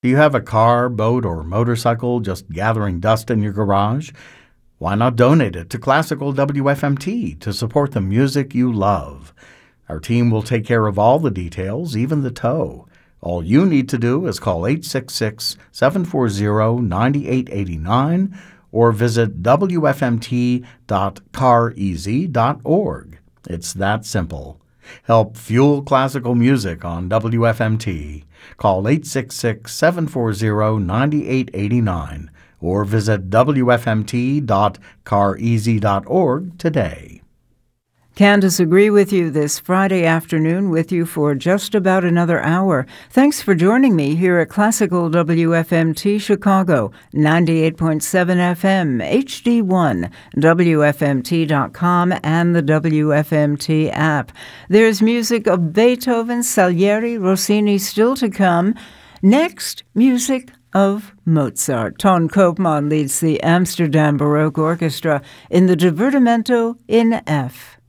Do you have a car, boat, or motorcycle just gathering dust in your garage? Why not donate it to Classical WFMT to support the music you love? Our team will take care of all the details, even the tow. All you need to do is call 866-740-9889 or visit wfmt.careasy.org. It's that simple. Help fuel classical music on WFMT. Call 866-740-9889 or visit wfmt.careasy.org today. Candace agree with you this Friday afternoon, with you for just about another hour. Thanks for joining me here at Classical WFMT Chicago, 98.7 FM, HD1, WFMT.com, and the WFMT app. There's music of Beethoven, Salieri, Rossini still to come. Next, music of Mozart. Ton Koopman leads the Amsterdam Baroque Orchestra in the Divertimento in F.